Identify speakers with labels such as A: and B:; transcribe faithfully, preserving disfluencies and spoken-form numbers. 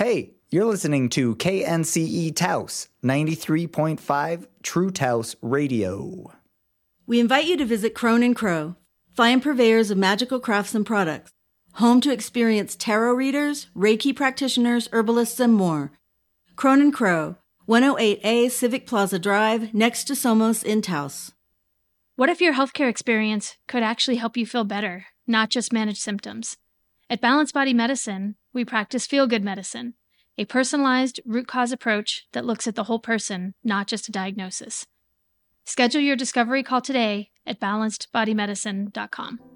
A: Hey, you're listening to K N C E Taos, ninety-three point five True Taos Radio.
B: We invite you to visit Crone and Crow, fine purveyors of magical crafts and products, home to experienced tarot readers, Reiki practitioners, herbalists, and more. Crone and Crow, one oh eight A Civic Plaza Drive, next to Somos in Taos.
C: What if your healthcare experience could actually help you feel better, not just manage symptoms? At Balanced Body Medicine, we practice feel-good medicine, a personalized root cause approach that looks at the whole person, not just a diagnosis. Schedule your discovery call today at balanced body medicine dot com.